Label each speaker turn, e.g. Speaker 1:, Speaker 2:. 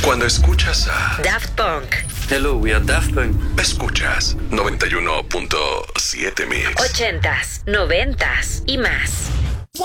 Speaker 1: Cuando escuchas a
Speaker 2: Daft Punk.
Speaker 3: Hello, we are Daft Punk.
Speaker 1: escuchas 91.7 Mix.
Speaker 2: 80s, 90s y más.